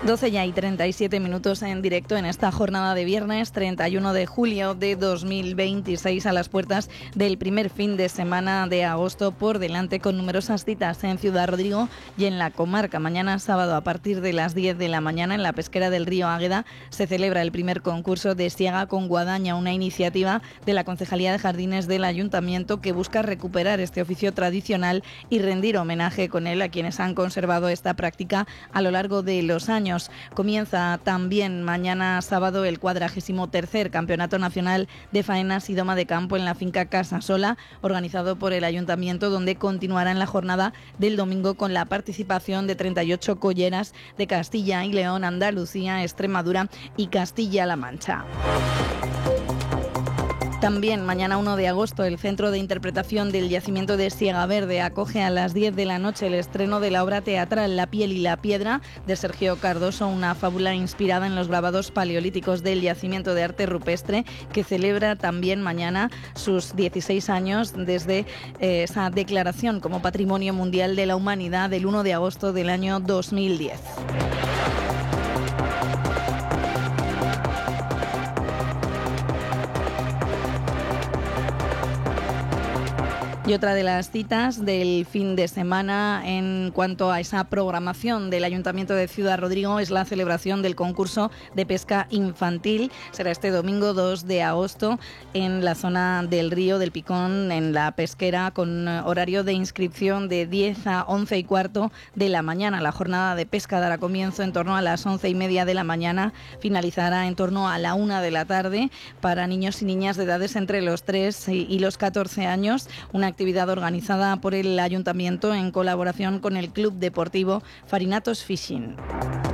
12 ya y 37 minutos en directo en esta jornada de viernes 31 de julio de 2026, a las puertas del primer fin de semana de agosto por delante, con numerosas citas en Ciudad Rodrigo y en la comarca. Mañana sábado, a partir de las 10 de la mañana, en la pesquera del río Águeda se celebra el primer concurso de Siega con Guadaña, una iniciativa de la Concejalía de Jardines del Ayuntamiento que busca recuperar este oficio tradicional y rendir homenaje con él a quienes han conservado esta práctica a lo largo de los años. Comienza también mañana sábado el 43º Campeonato Nacional de Faenas y Doma de Campo en la finca Casasola, organizado por el Ayuntamiento, donde continuará en la jornada del domingo con la participación de 38 colleras de Castilla y León, Andalucía, Extremadura y Castilla-La Mancha. También mañana 1 de agosto el Centro de Interpretación del Yacimiento de Siega Verde acoge a las 10 de la noche el estreno de la obra teatral La piel y la piedra de Sergio Cardoso, una fábula inspirada en los grabados paleolíticos del Yacimiento de Arte Rupestre, que celebra también mañana sus 16 años desde esa declaración como Patrimonio Mundial de la Humanidad del 1 de agosto del año 2010. Y otra de las citas del fin de semana en cuanto a esa programación del Ayuntamiento de Ciudad Rodrigo es la celebración del concurso de pesca infantil. Será este domingo 2 de agosto en la zona del Río del Picón, en la pesquera, con horario de inscripción de 10 a 11 y cuarto de la mañana. La jornada de pesca dará comienzo en torno a las 11:30 de la mañana, finalizará en torno a la 1 de la tarde para niños y niñas de edades entre los 3 y los 14 años, una actividad organizada por el Ayuntamiento en colaboración con el Club Deportivo Farinatos Fishing.